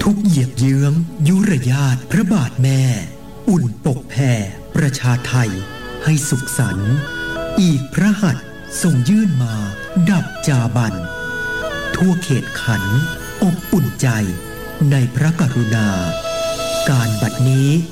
ทุกเหยียบเยื้องยุรญาติพระบาทแม่อุ่นปกแผ่ประชาไทยให้สุขสันต์อีกพระหัตถ์ทรงยื่นมาดับจาบันทั่วเขตขันอบอุ่นใจในพระกรุณาการบัดนี้